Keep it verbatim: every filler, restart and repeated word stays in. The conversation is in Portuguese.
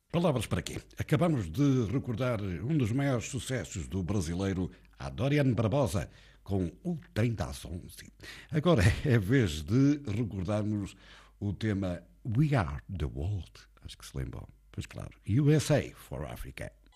Palavras para quê? Acabamos de recordar um dos maiores sucessos do brasileiro Adoriano Barbosa com o Trem das Onze. Agora é a vez de recordarmos o tema We Are the World. Acho que se lembram. Pois claro, U S A for Africa.